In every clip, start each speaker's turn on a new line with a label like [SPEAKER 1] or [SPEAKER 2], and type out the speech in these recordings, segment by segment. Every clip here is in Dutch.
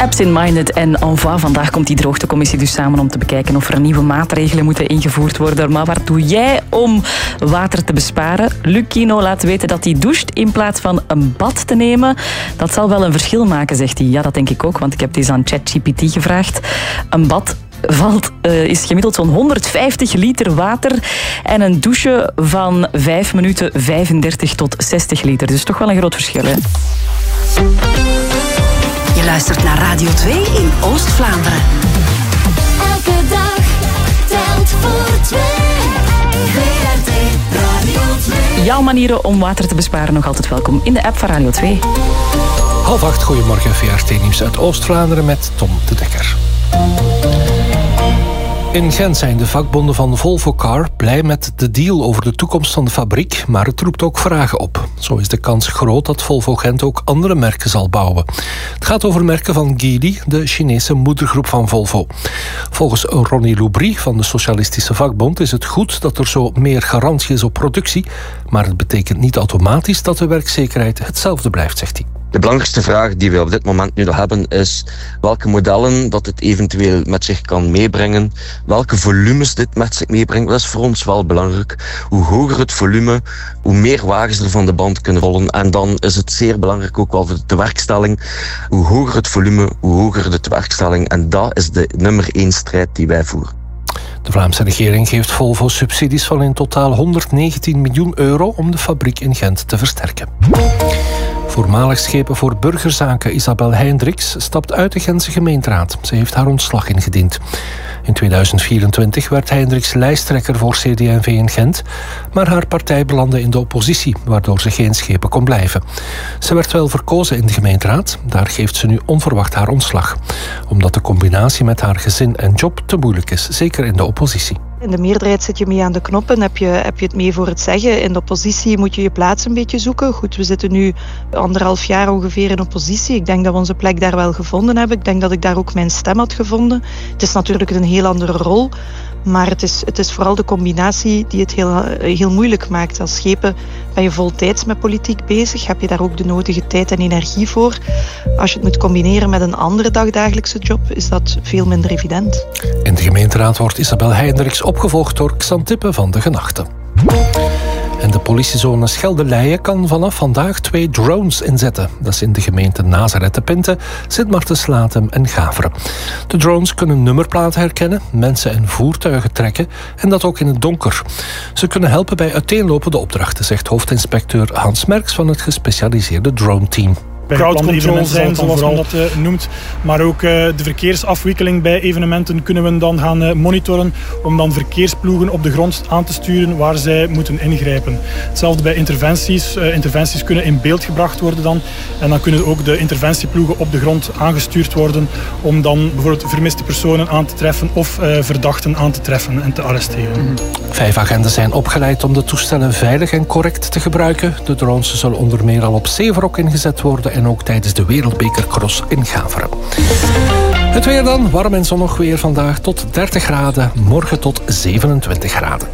[SPEAKER 1] Absent-minded en Envoy. Vandaag komt die droogtecommissie dus samen om te bekijken of er nieuwe maatregelen moeten ingevoerd worden. Maar wat doe jij om water te besparen? Luc Kino laat weten dat hij doucht in plaats van een bad te nemen. Dat zal wel een verschil maken, zegt hij. Ja, dat denk ik ook, want ik heb deze aan ChatGPT gevraagd. Een bad is gemiddeld zo'n 150 liter water en een douche van 5 minuten 35 tot 60 liter. Dus toch wel een groot verschil, hè?
[SPEAKER 2] Je luistert naar Radio 2 in Oost-Vlaanderen.
[SPEAKER 3] Elke dag telt voor 2. VRT Radio 2.
[SPEAKER 1] Jouw manieren om water te besparen nog altijd welkom in de app van Radio 2.
[SPEAKER 4] 7:30, goedemorgen, VRT-nieuws uit Oost-Vlaanderen met Tom de Dekker. In Gent zijn de vakbonden van Volvo Car blij met de deal over de toekomst van de fabriek, maar het roept ook vragen op. Zo is de kans groot dat Volvo Gent ook andere merken zal bouwen. Het gaat over merken van Geely, de Chinese moedergroep van Volvo. Volgens Ronnie Loubry van de Socialistische Vakbond is het goed dat er zo meer garantie is op productie, maar het betekent niet automatisch dat de werkzekerheid hetzelfde blijft, zegt hij.
[SPEAKER 5] De belangrijkste vraag die we op dit moment nu nog hebben is welke modellen dat het eventueel met zich kan meebrengen, welke volumes dit met zich meebrengt. Dat is voor ons wel belangrijk. Hoe hoger het volume, hoe meer wagens er van de band kunnen rollen. En dan is het zeer belangrijk ook wel voor de tewerkstelling. Hoe hoger het volume, hoe hoger de tewerkstelling. En dat is de nummer 1 strijd die wij voeren.
[SPEAKER 4] De Vlaamse regering geeft Volvo subsidies van in totaal 119 miljoen euro om de fabriek in Gent te versterken. Voormalig schepen voor burgerzaken Isabel Heindriks stapt uit de Gentse gemeenteraad. Ze heeft haar ontslag ingediend. In 2024 werd Heindriks lijsttrekker voor CD&V in Gent, maar haar partij belandde in de oppositie, waardoor ze geen schepen kon blijven. Ze werd wel verkozen in de gemeenteraad, daar geeft ze nu onverwacht haar ontslag. Omdat de combinatie met haar gezin en job te moeilijk is, zeker in de oppositie.
[SPEAKER 6] In de meerderheid zit je mee aan de knoppen, heb je het mee voor het zeggen. In de oppositie moet je je plaats een beetje zoeken. Goed, we zitten nu 1,5 jaar ongeveer in oppositie. Ik denk dat we onze plek daar wel gevonden hebben. Ik denk dat ik daar ook mijn stem had gevonden. Het is natuurlijk een heel andere rol, maar het is vooral de combinatie die het heel moeilijk maakt. Als schepen ben je voltijds met politiek bezig, heb je daar ook de nodige tijd en energie voor. Als je het moet combineren met een andere dagdagelijkse job, is dat veel minder evident.
[SPEAKER 4] In de gemeenteraad wordt Isabel Heindriks opgevolgd door Xantippe van de Genachten. En de politiezone Schelde-Leijen kan vanaf vandaag 2 drones inzetten. Dat is in de gemeenten Nazareth-de-Pinte, Sint-Martens-Latem en Gaveren. De drones kunnen nummerplaten herkennen, mensen en voertuigen trekken en dat ook in het donker. Ze kunnen helpen bij uiteenlopende opdrachten, zegt hoofdinspecteur Hans Merks van het gespecialiseerde drone-team.
[SPEAKER 7] Crowdcontrol zijn, zoals men dat noemt. Maar ook de verkeersafwikkeling bij evenementen kunnen we dan gaan monitoren om dan verkeersploegen op de grond aan te sturen waar zij moeten ingrijpen. Hetzelfde bij interventies. Interventies kunnen in beeld gebracht worden dan. En dan kunnen ook de interventieploegen op de grond aangestuurd worden om dan bijvoorbeeld vermiste personen aan te treffen of verdachten aan te treffen en te arresteren.
[SPEAKER 4] 5 agenten zijn opgeleid om de toestellen veilig en correct te gebruiken. De drones zullen onder meer al op Zeverok ingezet worden en ook tijdens de Wereldbekercross in Gaveren. Het weer dan, warm en zonnig weer vandaag tot 30 graden, morgen tot 27 graden.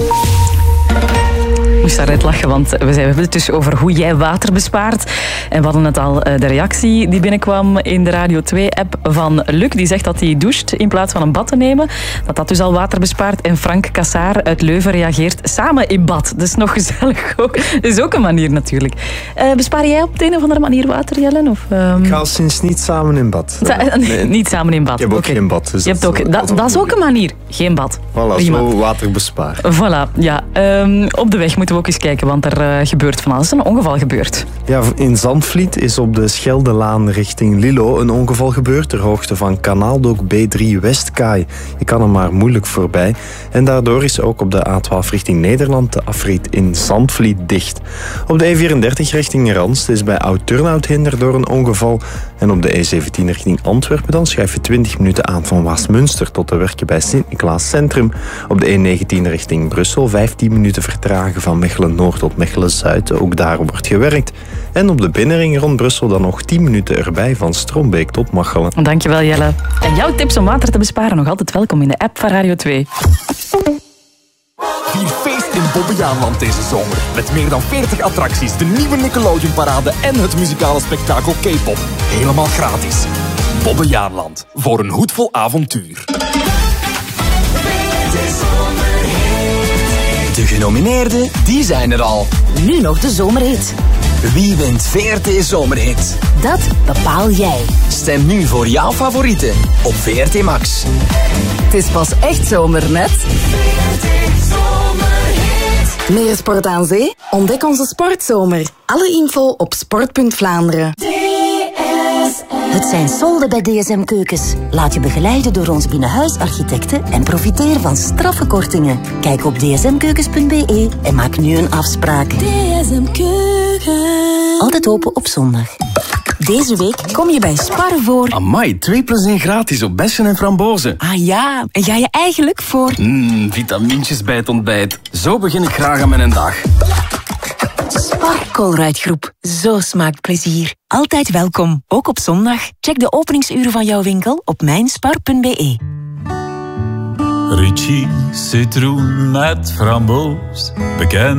[SPEAKER 1] Ik moest daaruit lachen, want we hebben het dus over hoe jij water bespaart. En we hadden het al, de reactie die binnenkwam in de Radio 2-app van Luc. Die zegt dat hij doucht in plaats van een bad te nemen. Dat dus al water bespaart. En Frank Kassaar uit Leuven reageert samen in bad. Dat is nog gezellig ook. Dat is ook een manier natuurlijk. Bespaar jij op de een of andere manier water, Jellen? Of,
[SPEAKER 8] Ik ga sinds niet samen in bad.
[SPEAKER 1] Nee. Niet samen in bad.
[SPEAKER 8] Ik heb ook geen bad. Dus
[SPEAKER 1] je hebt ook, dat is ook een manier. Geen bad.
[SPEAKER 8] Voilà,
[SPEAKER 1] prima.
[SPEAKER 8] Zo water besparen.
[SPEAKER 1] Voilà, ja. Op de weg moeten we ook eens kijken, want er gebeurt van alles. Er is een ongeval gebeurd.
[SPEAKER 8] Ja, in Zandvliet is op de Scheldelaan richting Lilo een ongeval gebeurd ter hoogte van Kanaaldok B3 Westkaai. Je kan er maar moeilijk voorbij. En daardoor is ook op de A12 richting Nederland de afrit in Zandvliet dicht. Op de E34 richting Randst is bij Oud-Turnhout hinder door een ongeval. En op de E17 richting Antwerpen dan schuif je 20 minuten aan van Waasmunster tot de werken bij Sint-Niklaas Centrum. Op de E19 richting Brussel 15 minuten vertragen van Mechelen-Noord tot Mechelen-Zuid. Ook daar wordt gewerkt. En op de binnenring rond Brussel dan nog 10 minuten erbij van Strombeek tot Machelen.
[SPEAKER 1] Dankjewel, Jelle. En jouw tips om water te besparen nog altijd welkom in de app van Radio 2.
[SPEAKER 9] Vier feest in Bobbejaanland deze zomer. Met meer dan 40 attracties, de nieuwe Nickelodeon-parade en het muzikale spektakel K-pop. Helemaal gratis. Bobbejaanland. Voor een hoedvol avontuur. De genomineerden, die zijn er al.
[SPEAKER 2] Nu nog de zomerhit.
[SPEAKER 9] Wie wint VRT Zomerhit?
[SPEAKER 2] Dat bepaal jij.
[SPEAKER 9] Stem nu voor jouw favorieten op VRT Max.
[SPEAKER 2] Het is pas echt zomer met... Meer sport aan zee? Ontdek onze sportzomer. Alle info op sport.Vlaanderen. Het zijn solden bij DSM Keukens. Laat je begeleiden door ons binnenhuisarchitecten en profiteer van straffe kortingen. Kijk op dsmkeukens.be en maak nu een afspraak. DSM Keukens. Altijd open op zondag. Deze week kom je bij Spar voor...
[SPEAKER 10] Amai, 2 + 1 gratis op bessen en frambozen.
[SPEAKER 2] Ah ja, en ga je eigenlijk voor...
[SPEAKER 10] Vitamintjes bij het ontbijt. Zo begin ik graag aan mijn dag.
[SPEAKER 2] Spar Colruyt Groep. Zo smaakt plezier. Altijd welkom, ook op zondag. Check de openingsuren van jouw winkel op mijnspar.be.
[SPEAKER 11] Ricci citroen met framboos, bekend